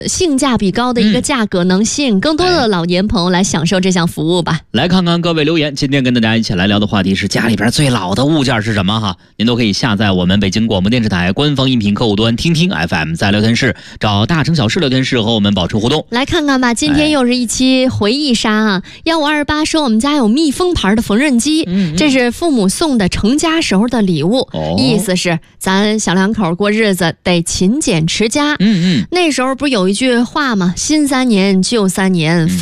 性价比高的一个价格，能吸引更多的老年朋友来享受这项服务吧。 来看看各位留言，今天跟大家一起来聊的话题是家里边最老的物件是什么哈？您都可以下载我们北京广播电视台官方音频客户端听听 FM， 在聊天室找大城小事聊天室和我们保持互动。 来看看吧，今天又是一期回忆杀啊！1528说我们家有蜜蜂牌的缝纫机，这是父母送的成家时候的礼物，意思是咱小两口过日子得勤俭持家。那时候不是有一句话吗？新3年旧3年。